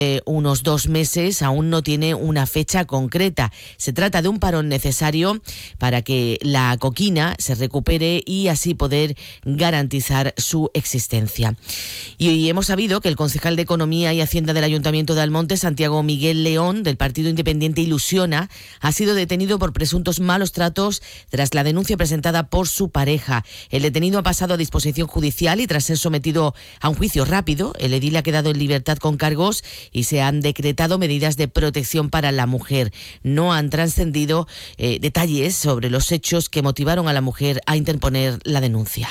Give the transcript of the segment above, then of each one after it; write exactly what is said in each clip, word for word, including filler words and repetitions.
Eh, unos dos meses, aún no tiene una fecha concreta. Se trata de un parón necesario para que la coquina se recupere y así poder garantizar su existencia. Y hoy hemos sabido que el concejal de Economía y Hacienda del Ayuntamiento de Almonte, Santiago Miguel León, del partido independiente Ilusiona, ha sido detenido por presuntos malos tratos tras la denuncia presentada por su pareja. El detenido ha pasado a disposición judicial y tras ser sometido a un juicio rápido, el edil ha quedado en libertad con cargos y se han decretado medidas de protección para la mujer. No han trascendido eh, detalles sobre los hechos que motivaron a la mujer a interponer la denuncia.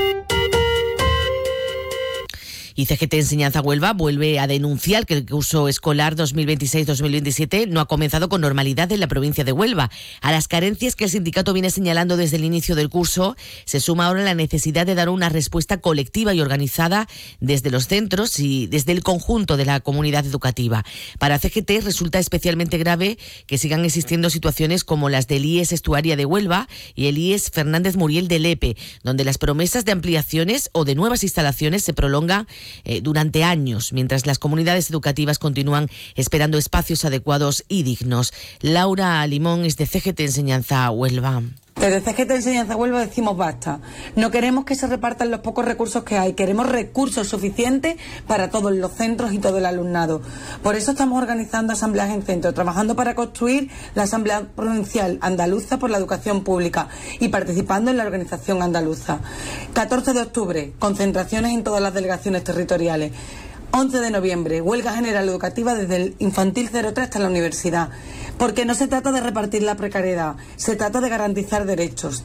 Y C G T Enseñanza Huelva vuelve a denunciar que el curso escolar dos mil veintiséis dos mil veintisiete no ha comenzado con normalidad en la provincia de Huelva. A las carencias que el sindicato viene señalando desde el inicio del curso, se suma ahora la necesidad de dar una respuesta colectiva y organizada desde los centros y desde el conjunto de la comunidad educativa. Para C G T resulta especialmente grave que sigan existiendo situaciones como las del I E S Estuaria de Huelva y el I E S Fernández Muriel de Lepe, donde las promesas de ampliaciones o de nuevas instalaciones se prolongan Eh, durante años, mientras las comunidades educativas continúan esperando espacios adecuados y dignos. Laura Limón es de C G T Enseñanza Huelva. Desde C G T Enseñanza Huelva decimos basta. No queremos que se repartan los pocos recursos que hay, queremos recursos suficientes para todos los centros y todo el alumnado. Por eso estamos organizando asambleas en centro, trabajando para construir la Asamblea Provincial Andaluza por la Educación Pública y participando en la organización andaluza. catorce de octubre, concentraciones en todas las delegaciones territoriales. once de noviembre, huelga general educativa desde el infantil cero tres hasta la universidad. Porque no se trata de repartir la precariedad, se trata de garantizar derechos.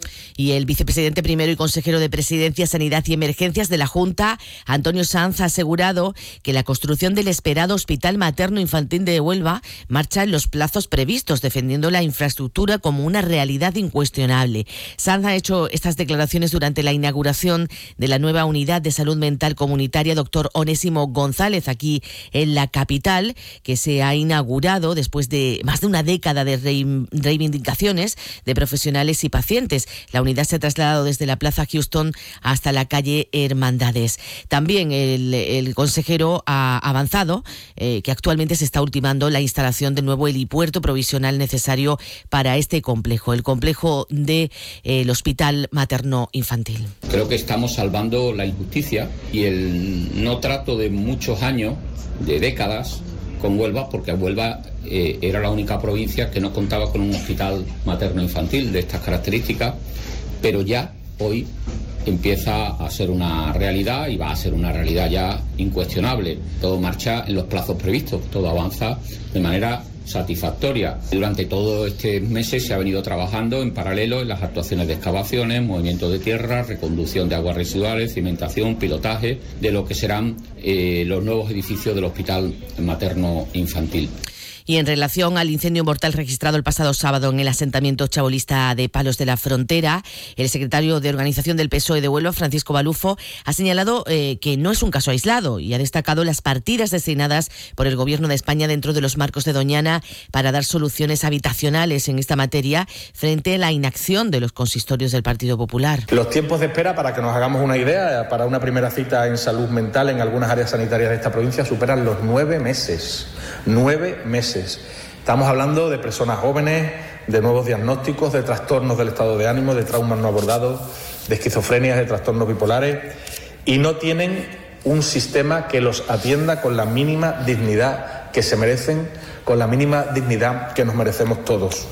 Y el vicepresidente primero y consejero de Presidencia, Sanidad y Emergencias de la Junta, Antonio Sanz, ha asegurado que la construcción del esperado Hospital Materno Infantil de Huelva marcha en los plazos previstos, defendiendo la infraestructura como una realidad incuestionable. Sanz ha hecho estas declaraciones durante la inauguración de la nueva unidad de salud mental comunitaria doctor Onésimo González, aquí en la capital, que se ha inaugurado después de más de una década de reivindicaciones de profesionales y pacientes. La unidad se ha trasladado desde la Plaza Houston hasta la calle Hermandades. También el, el consejero ha avanzado eh, que actualmente se está ultimando la instalación del nuevo helipuerto provisional necesario para este complejo, el complejo del de, Hospital Materno Infantil. Creo que estamos salvando la injusticia y el no trato de muchos años, de décadas, con Huelva, porque Huelva eh, era la única provincia que no contaba con un hospital materno-infantil de estas características, pero ya hoy empieza a ser una realidad y va a ser una realidad ya incuestionable. Todo marcha en los plazos previstos, todo avanza de manera satisfactoria. Durante todos estos meses se ha venido trabajando en paralelo en las actuaciones de excavaciones, movimiento de tierra, reconducción de aguas residuales, cimentación, pilotaje de lo que serán eh, los nuevos edificios del Hospital Materno Infantil. Y en relación al incendio mortal registrado el pasado sábado en el asentamiento chabolista de Palos de la Frontera, el secretario de Organización del P S O E de Huelva, Francisco Balufo, ha señalado eh, que no es un caso aislado y ha destacado las partidas destinadas por el Gobierno de España dentro de los marcos de Doñana para dar soluciones habitacionales en esta materia frente a la inacción de los consistorios del Partido Popular. Los tiempos de espera, para que nos hagamos una idea, para una primera cita en salud mental en algunas áreas sanitarias de esta provincia superan los nueve meses. Nueve meses. Estamos hablando de personas jóvenes, de nuevos diagnósticos, de trastornos del estado de ánimo, de traumas no abordados, de esquizofrenias, de trastornos bipolares, y no tienen un sistema que los atienda con la mínima dignidad que se merecen, con la mínima dignidad que nos merecemos todos.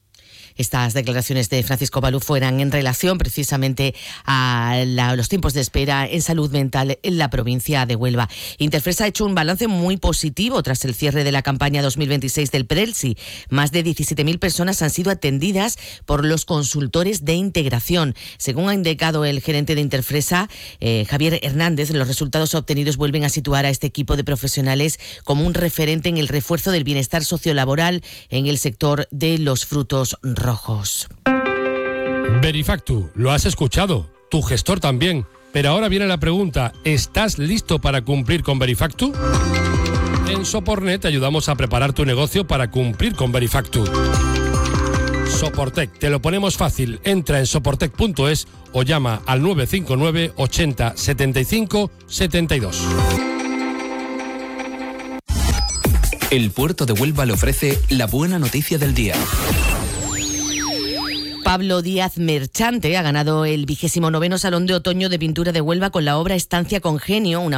Estas declaraciones de Francisco Balufo eran en relación precisamente a la, los tiempos de espera en salud mental en la provincia de Huelva. Interfresa ha hecho un balance muy positivo tras el cierre de la campaña dos mil veintiséis del PRELSI. Más de diecisiete mil personas han sido atendidas por los consultores de integración. Según ha indicado el gerente de Interfresa, eh, Javier Hernández, los resultados obtenidos vuelven a situar a este equipo de profesionales como un referente en el refuerzo del bienestar sociolaboral en el sector de los frutos rojos. Rojos. Verifactu, lo has escuchado, tu gestor también. Pero ahora viene la pregunta, ¿estás listo para cumplir con Verifactu? En Sopornet te ayudamos a preparar tu negocio para cumplir con Verifactu. Soportec, te lo ponemos fácil. Entra en soportec punto es o llama al nueve cinco nueve ochenta setenta y cinco setenta y dos. El puerto de Huelva le ofrece la buena noticia del día. Pablo Díaz Merchante ha ganado el vigésimo noveno Salón de Otoño de Pintura de Huelva con la obra Estancia con Genio, una